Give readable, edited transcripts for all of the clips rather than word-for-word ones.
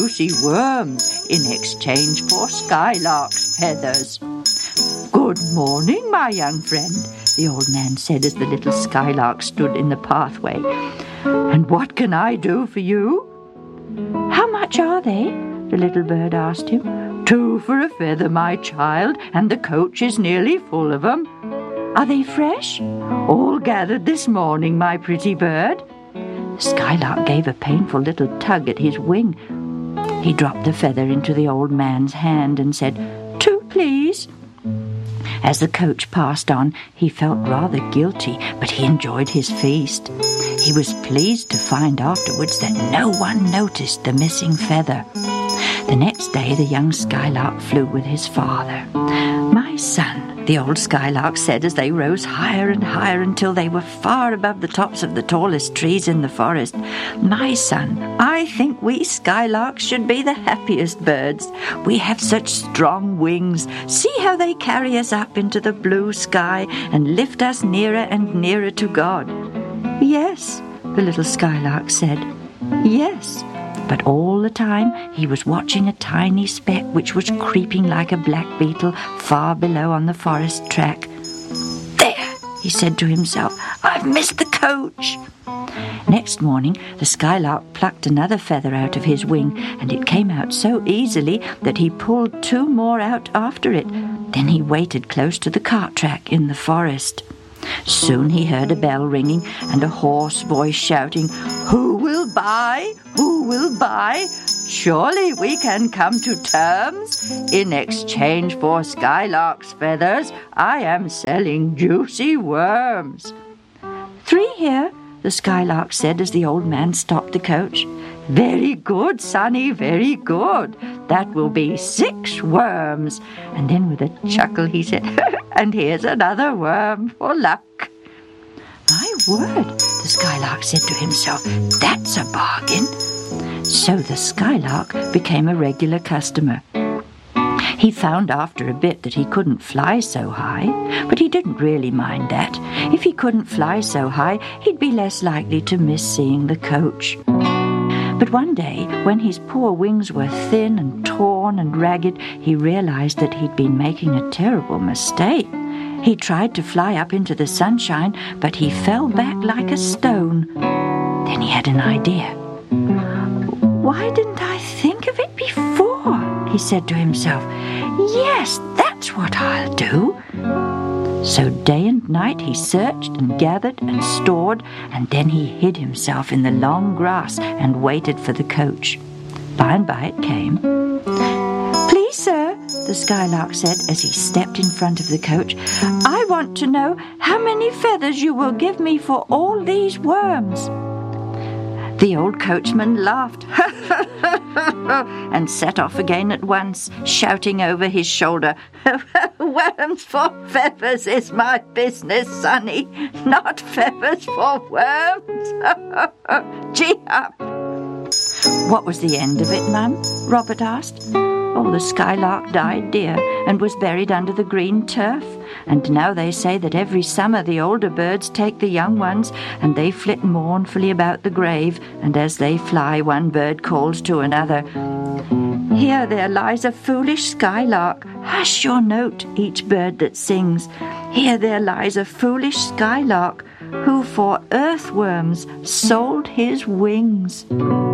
juicy worms in exchange for skylark's feathers. Good morning, my young friend, the old man said as the little skylark stood in the pathway. And what can I do for you? How much are they? The little bird asked him. 2 for a feather, my child, and the coach is nearly full of 'em. Are they fresh? All gathered this morning, my pretty bird. The skylark gave a painful little tug at his wing. He dropped the feather into the old man's hand and said, 2, please. As the coach passed on, he felt rather guilty, but he enjoyed his feast. He was pleased to find afterwards that no one noticed the missing feather. The next day the young skylark flew with his father. My son, the old skylark said as they rose higher and higher until they were far above the tops of the tallest trees in the forest. My son, I think we skylarks should be the happiest birds. We have such strong wings. See how they carry us up into the blue sky and lift us nearer and nearer to God. Yes, the little skylark said. Yes. But all the time he was watching a tiny speck which was creeping like a black beetle far below on the forest track. There, he said to himself, I've missed the coach. Next morning the skylark plucked another feather out of his wing, and it came out so easily that he pulled 2 more out after it. Then he waited close to the cart track in the forest. Soon he heard a bell ringing and a hoarse voice shouting, Who will buy? Who will buy? Surely we can come to terms. In exchange for skylark's feathers, I am selling juicy worms. 3 here, the skylark said as the old man stopped the coach. Very good, sonny, very good. That will be 6 worms. And then with a chuckle he said, And here's another worm for luck. My word, the skylark said to himself, that's a bargain. So the skylark became a regular customer. He found after a bit that he couldn't fly so high, but he didn't really mind that. If he couldn't fly so high, he'd be less likely to miss seeing the coach. But one day, when his poor wings were thin and torn and ragged, he realized that he'd been making a terrible mistake. He tried to fly up into the sunshine, but he fell back like a stone. Then he had an idea. Why didn't I think of it before? He said to himself. Yes, that's what I'll do. So day and night he searched and gathered and stored, and then he hid himself in the long grass and waited for the coach. By and by it came. Please, sir, the skylark said as he stepped in front of the coach, I want to know how many feathers you will give me for all these worms. The old coachman laughed and set off again at once, shouting over his shoulder, Worms for feathers is my business, sonny, not feathers for worms. Gee up. What was the end of it, Mum? Robert asked. Oh, the skylark died, dear, and was buried under the green turf. And now they say that every summer the older birds take the young ones, and they flit mournfully about the grave, and as they fly, one bird calls to another, Here there lies a foolish skylark. Hush your note, each bird that sings. Here there lies a foolish skylark, who for earthworms sold his wings.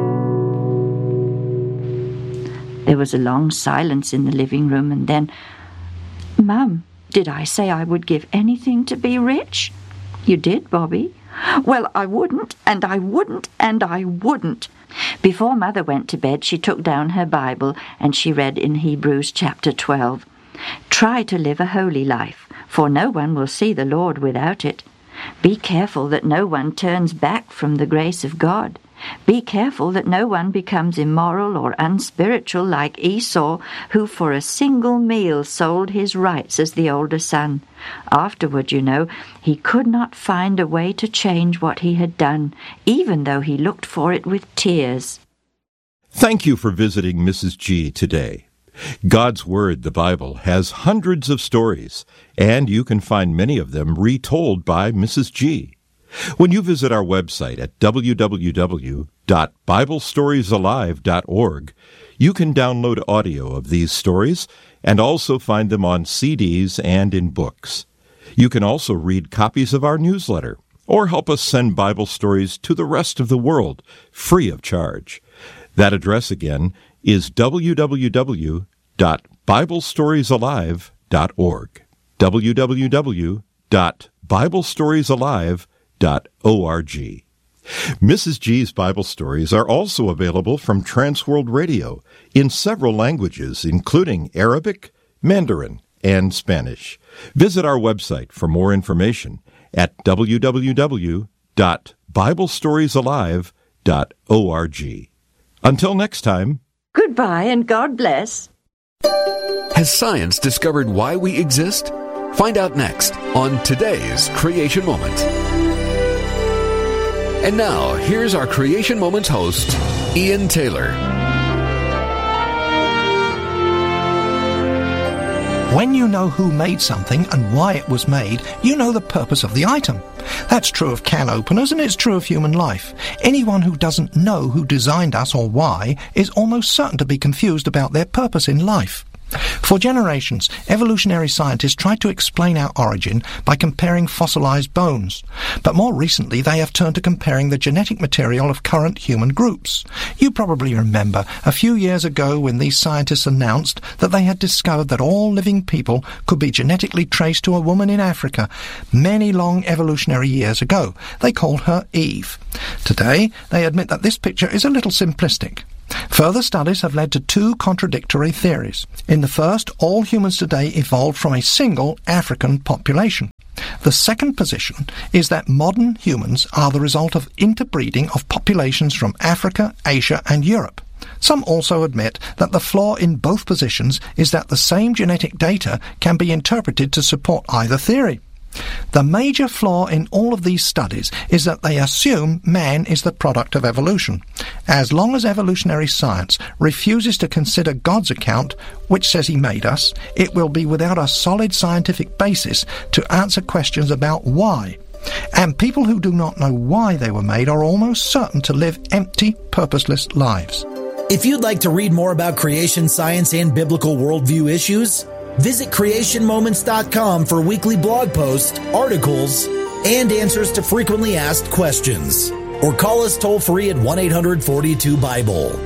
There was a long silence in the living room, and then, Mum, did I say I would give anything to be rich? You did, Bobby. Well, I wouldn't, and I wouldn't, and I wouldn't. Before Mother went to bed, she took down her Bible, and she read in Hebrews chapter 12, Try to live a holy life, for no one will see the Lord without it. Be careful that no one turns back from the grace of God. Be careful that no one becomes immoral or unspiritual like Esau, who for a single meal sold his rights as the older son. Afterward, you know, he could not find a way to change what he had done, even though he looked for it with tears. Thank you for visiting Mrs. G today. God's Word, the Bible, has hundreds of stories, and you can find many of them retold by Mrs. G. When you visit our website at www.biblestoriesalive.org, you can download audio of these stories and also find them on CDs and in books. You can also read copies of our newsletter or help us send Bible stories to the rest of the world free of charge. That address again is www.biblestoriesalive.org. www.biblestoriesalive.org. Mrs. G's Bible stories are also available from Transworld Radio in several languages, including Arabic, Mandarin, and Spanish. Visit our website for more information at www.biblestoriesalive.org. Until next time. Goodbye and God bless. Has science discovered why we exist? Find out next on today's Creation Moment. And now, here's our Creation Moments host, Ian Taylor. When you know who made something and why it was made, you know the purpose of the item. That's true of can openers and it's true of human life. Anyone who doesn't know who designed us or why is almost certain to be confused about their purpose in life. For generations, evolutionary scientists tried to explain our origin by comparing fossilized bones. But more recently, they have turned to comparing the genetic material of current human groups. You probably remember a few years ago when these scientists announced that they had discovered that all living people could be genetically traced to a woman in Africa many long evolutionary years ago. They called her Eve. Today, they admit that this picture is a little simplistic. Further studies have led to two contradictory theories. In the first, all humans today evolved from a single African population. The second position is that modern humans are the result of interbreeding of populations from Africa, Asia, and Europe. Some also admit that the flaw in both positions is that the same genetic data can be interpreted to support either theory. The major flaw in all of these studies is that they assume man is the product of evolution. As long as evolutionary science refuses to consider God's account, which says he made us, it will be without a solid scientific basis to answer questions about why. And people who do not know why they were made are almost certain to live empty, purposeless lives. If you'd like to read more about creation science and biblical worldview issues, visit creationmoments.com for weekly blog posts, articles, and answers to frequently asked questions. Or call us toll-free at 1-800-42-BIBLE.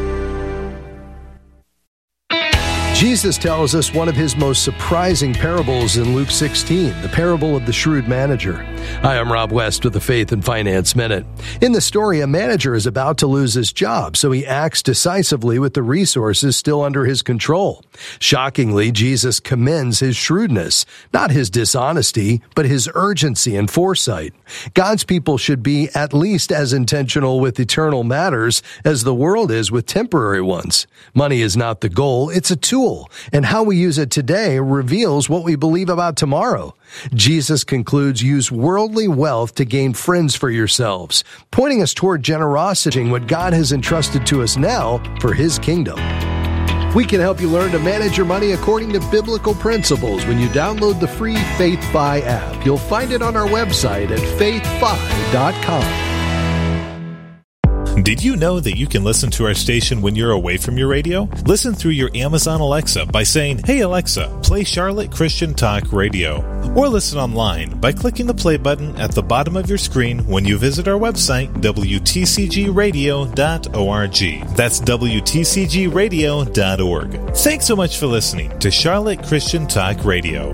Jesus tells us one of his most surprising parables in Luke 16, the parable of the shrewd manager. Hi, I'm Rob West with the Faith and Finance Minute. In the story, a manager is about to lose his job, so he acts decisively with the resources still under his control. Shockingly, Jesus commends his shrewdness, not his dishonesty, but his urgency and foresight. God's people should be at least as intentional with eternal matters as the world is with temporary ones. Money is not the goal, it's a tool. And how we use it today reveals what we believe about tomorrow. Jesus concludes, use worldly wealth to gain friends for yourselves, pointing us toward generosity, what God has entrusted to us now for his kingdom. We can help you learn to manage your money according to biblical principles when you download the free FaithFi app. You'll find it on our website at faithfi.com. Did you know that you can listen to our station when you're away from your radio? Listen through your Amazon Alexa by saying, "Hey Alexa, play Charlotte Christian Talk Radio." Or listen online by clicking the play button at the bottom of your screen when you visit our website, WTCGradio.org. That's WTCGradio.org. Thanks so much for listening to Charlotte Christian Talk Radio.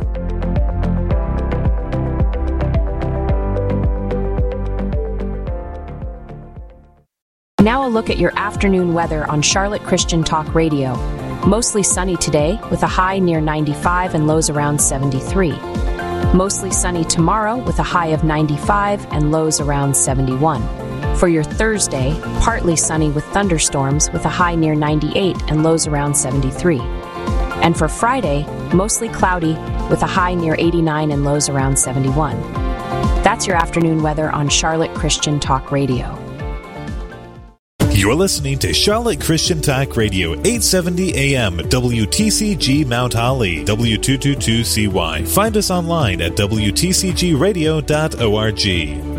Now a look at your afternoon weather on Charlotte Christian Talk Radio. Mostly sunny today with a high near 95 and lows around 73. Mostly sunny tomorrow with a high of 95 and lows around 71. For your Thursday, partly sunny with thunderstorms with a high near 98 and lows around 73. And for Friday, mostly cloudy with a high near 89 and lows around 71. That's your afternoon weather on Charlotte Christian Talk Radio. You're listening to Charlotte Christian Talk Radio, 870 AM, WTCG Mount Holly, W222CY. Find us online at WTCGradio.org.